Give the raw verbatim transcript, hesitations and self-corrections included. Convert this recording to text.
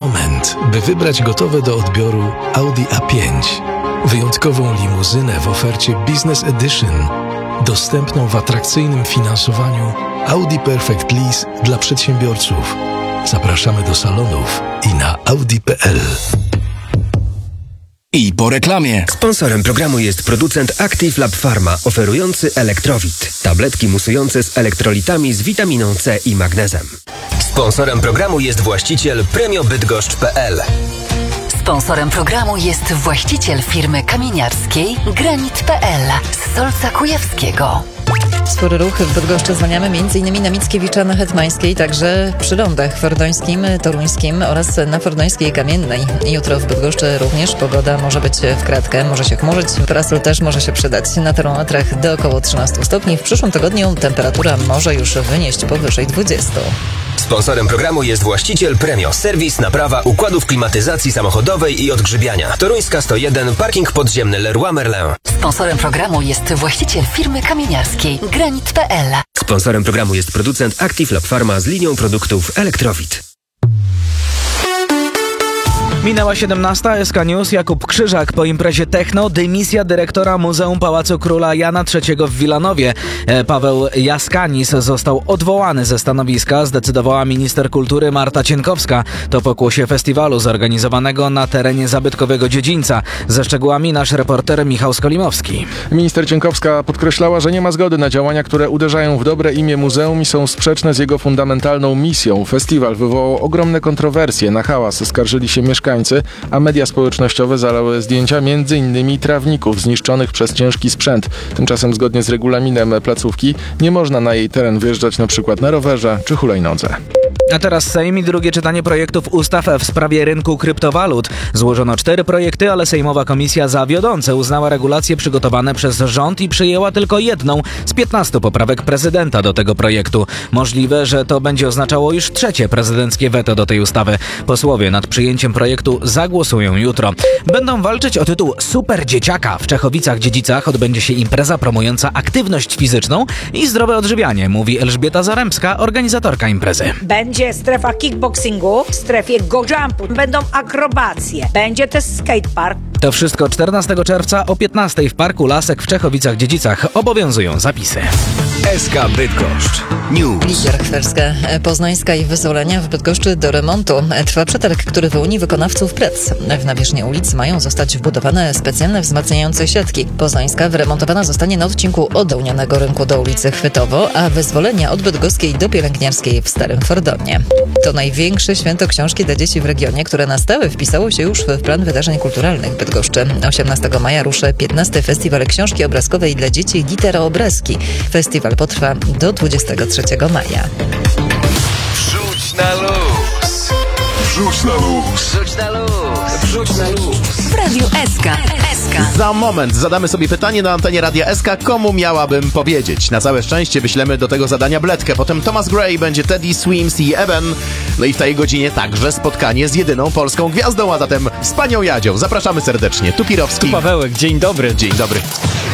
moment, by wybrać gotowe do odbioru Audi A pięć. Wyjątkową limuzynę w ofercie Business Edition, dostępną w atrakcyjnym finansowaniu Audi Perfect Lease dla przedsiębiorców. Zapraszamy do salonów i na audi kropka p l. I po reklamie. Sponsorem programu jest producent Active Lab Pharma, oferujący Elektrowit. Tabletki musujące z elektrolitami z witaminą C i magnezem. Sponsorem programu jest właściciel premio bydgoszcz kropka p l. Sponsorem programu jest właściciel firmy kamieniarskiej Granit kropka p l z Solca Kujawskiego. Spory ruch w Bydgoszczy zwalniamy m.in. na Mickiewicza na Hetmańskiej, także przy rondach fordońskim, toruńskim oraz na Fordońskiej Kamiennej. Jutro w Bydgoszczy również pogoda może być w kratkę, może się chmurzyć, parasol też może się przydać. Na termometrach do około trzynastu stopni. W przyszłym tygodniu temperatura może już wynieść powyżej dwudziestu. Sponsorem programu jest właściciel Premio, serwis, naprawa układów klimatyzacji samochodowej i odgrzybiania. Toruńska sto jeden, parking podziemny Leroy Merlin. Sponsorem programu jest właściciel firmy kamieniarskiej Granit kropka p l. Sponsorem programu jest producent Active Lab Pharma z linią produktów Elektrowit. Minęła siedemnasta, S K News, Jakub Krzyżak. Po imprezie techno dymisja dyrektora Muzeum Pałacu Króla Jana trzeciego w Wilanowie. Paweł Jaskanis został odwołany ze stanowiska, zdecydowała minister kultury Marta Cienkowska. To pokłosie festiwalu zorganizowanego na terenie zabytkowego dziedzińca. Ze szczegółami nasz reporter Michał Skolimowski. Minister Cienkowska podkreślała, że nie ma zgody na działania, które uderzają w dobre imię muzeum i są sprzeczne z jego fundamentalną misją. Festiwal wywołał ogromne kontrowersje. Na hałas skarżyli się mieszkańcy, a media społecznościowe zalały zdjęcia między innymi trawników zniszczonych przez ciężki sprzęt. Tymczasem zgodnie z regulaminem placówki nie można na jej teren wjeżdżać na przykład na rowerze czy hulajnodze. A teraz Sejm i drugie czytanie projektów ustaw w sprawie rynku kryptowalut. Złożono cztery projekty, ale Sejmowa Komisja za wiodące uznała regulacje przygotowane przez rząd i przyjęła tylko jedną z piętnastu poprawek prezydenta do tego projektu. Możliwe, że to będzie oznaczało już trzecie prezydenckie weto do tej ustawy. Posłowie nad przyjęciem projektu zagłosują jutro. Będą walczyć o tytuł Super Dzieciaka. W Czechowicach-Dziedzicach odbędzie się impreza promująca aktywność fizyczną i zdrowe odżywianie, mówi Elżbieta Zaremska, organizatorka imprezy. Będzie strefa kickboxingu, w strefie go jumpu, będą akrobacje, będzie też skatepark. To wszystko czternastego czerwca o piętnastej w Parku Lasek w Czechowicach-Dziedzicach. Obowiązują zapisy. S K Bydgoszcz News. Ligia Chwerska, Poznańska i Wyzwolenia w Bydgoszczy do remontu. Trwa przetarg, który wyłoni wykonawców prac. W nawierzchni ulic mają zostać wbudowane specjalne wzmacniające siatki. Poznańska wyremontowana zostanie na odcinku od Dołnionego Rynku do ulicy Chwytowo, a Wyzwolenia od Bydgoskiej do Pielęgniarskiej w Starym Fordonie. To największe święto książki dla dzieci w regionie, które na stałe wpisało się już w plan wydarzeń kulturalnych Bydgoszczy. osiemnastego maja ruszy piętnasty Festiwal Książki Obrazkowej dla dzieci Litera Obrazki. Festiwal potrwa do dwudziestego trzeciego maja. Wrzuć na luz. Wrzuć na luz. Wrzuć na luz. Wrzuć na luz. W Radiu S K. S K. Za moment zadamy sobie pytanie na antenie Radia S K, komu miałabym powiedzieć. Na całe szczęście wyślemy do tego zadania bledkę. Potem Thomas Gray, będzie Teddy Swims i Evan. No i w tej godzinie także spotkanie z jedyną polską gwiazdą, a zatem z panią Jadzią. Zapraszamy serdecznie. Tu Kirowski. Tu Pawełek, dzień dobry. Dzień dobry.